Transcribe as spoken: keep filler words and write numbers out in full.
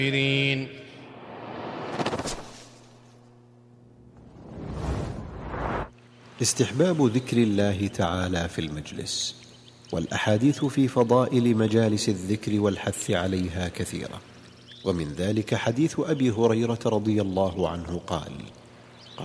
استحباب ذكر الله تعالى في المجلس. والأحاديث في فضائل مجالس الذكر والحث عليها كثيرة، ومن ذلك حديث أبي هريرة رضي الله عنه قال: